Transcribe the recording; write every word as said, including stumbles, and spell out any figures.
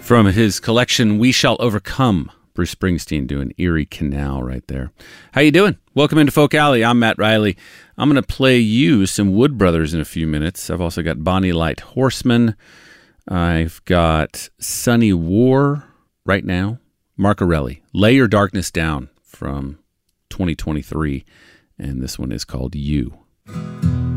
From his collection, We Shall Overcome. Bruce Springsteen doing Erie Canal right there. How you doing? Welcome into Folk Alley. I'm Matt Riley. I'm going to play you some Wood Brothers in a few minutes. I've also got Bonnie Light Horseman. I've got Sunny War right now. Marcarelli, Lay Your Darkness Down from twenty twenty-three. And this one is called You.